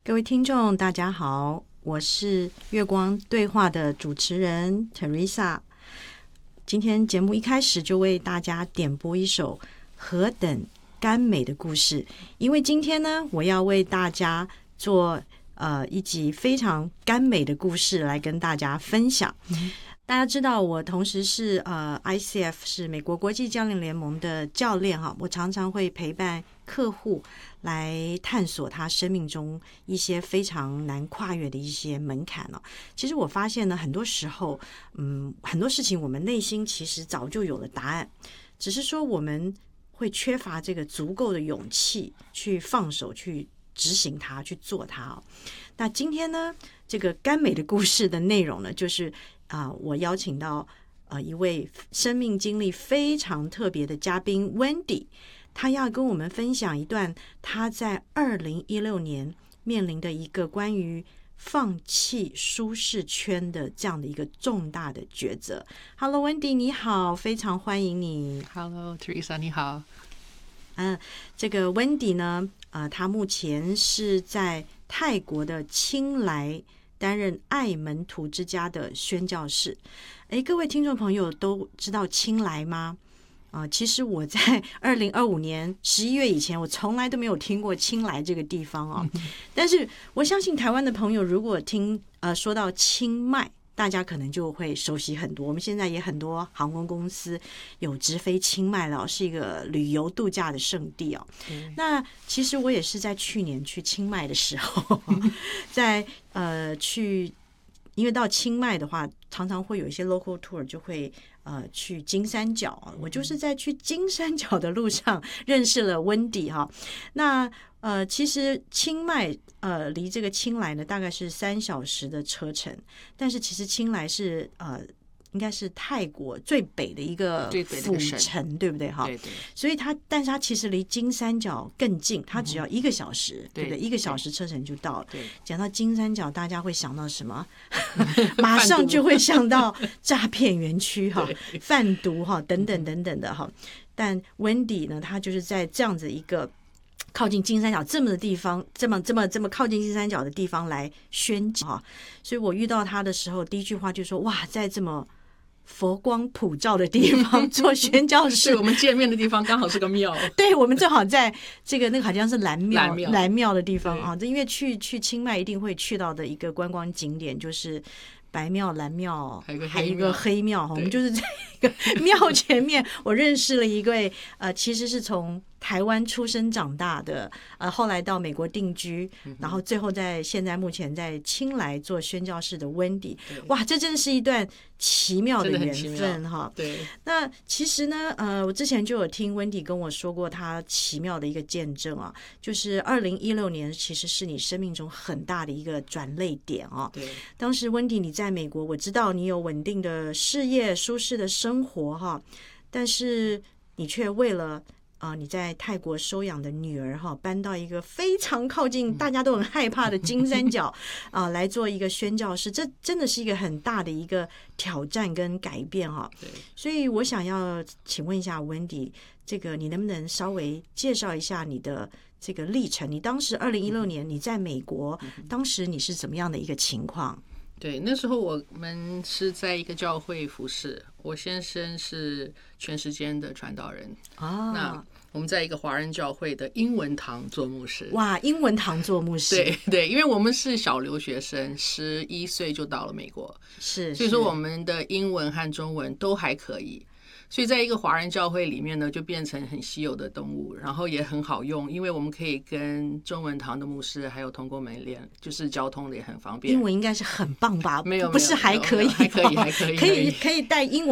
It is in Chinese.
各位听众大家好，我是月光对话的主持人 Teresa。 今天节目一开始就为大家点播一首何等甘美的故事，因为今天呢，我要为大家做一集非常甘美的故事来跟大家分享。大家知道我同时是ICF 是美国国际教练联盟的教练哈，我常常会陪伴客户来探索他生命中一些非常难跨越的一些门槛哦。其实我发现呢，很多时候很多事情我们内心其实早就有了答案，只是说我们会缺乏这个足够的勇气去放手去执行它，去做它哦。那今天呢，这个甘美的故事的内容呢，就是我邀请到一位生命经历非常特别的嘉宾 Wendy， 他要跟我们分享一段他在2016年面临的一个关于放弃舒适圈的这样的一个重大的抉择。Hello Wendy， 你好，非常欢迎你。 Hello Teresa， 你好。 这个 Wendy 呢，他目前是在泰国的清莱担任爱门徒之家的宣教士。各位听众朋友都知道清莱吗？其实我在2025年11月以前，我从来都没有听过清莱这个地方哦。但是我相信台湾的朋友如果说到清迈，大家可能就会熟悉很多。我们现在也很多航空公司有直飞清迈了，是一个旅游度假的圣地哦。那其实我也是在去年去清迈的时候，在因为到清迈的话，常常会有一些 local tour 就会去金三角，我就是在去金三角的路上认识了 Wendy 哈。那其实清迈离这个清莱呢大概是3小时的车程，但是其实清莱是应该是泰国最北的一个府城，对不对哈？ 对对。 所以但是它其实离金三角更近，它只要1个小时，对不对？1个小时车程就到了。讲到金三角，大家会想到什么？马上就会想到诈骗园区哈、贩毒哈等等等等的哈。但 Wendy 呢，她就是在这样子一个靠近金三角这么的地方，这么靠近金三角的地方来宣讲哈。所以我遇到他的时候，第一句话就说：哇，在这么佛光普照的地方做宣教士， 我们见面的地方刚好是个庙。 对，我们正好在那个好像是蓝庙的地方啊。因为去清迈一定会去到的一个观光景点就是白庙、蓝庙，还有一个黑庙。我们就是在一个庙前面，我认识了一位其实是从台湾出生长大的，后来到美国定居，然后最后现在目前在清莱做宣教士的 Wendy。 哇，这真是一段奇妙的缘分哈。 对。 那其实呢，我之前就有听 Wendy 跟我说过他奇妙的一个见证啊，就是2016年其实是你生命中很大的一个转捩点啊。 对。 当时 Wendy 你在美国，我知道你有稳定的事业、舒适的生活哈，但是你却为了你在泰国收养的女儿哈，搬到一个非常靠近大家都很害怕的金三角来做一个宣教士，这真的是一个很大的一个挑战跟改变哈。所以我想要请问一下 Wendy， 这个你能不能稍微介绍一下你的这个历程？你当时2016年你在美国，当时你是怎么样的一个情况？ 对，那时候我们是在一个教会服侍，我先生是全时间的传道人那我们在一个华人教会的英文堂做牧师。 哇，英文堂做牧师。 对，因为我们是小留学生，11岁就到了美国，所以说我们的英文和中文都还可以。所以在一个华人教会里面呢，就变成很稀有的动物，然后也很好用，因为我们可以跟中文堂的牧师还有同工们就是交通的也很方便。 英文应该是很棒吧？ 没有， 不是还可以， 还可以可以带英文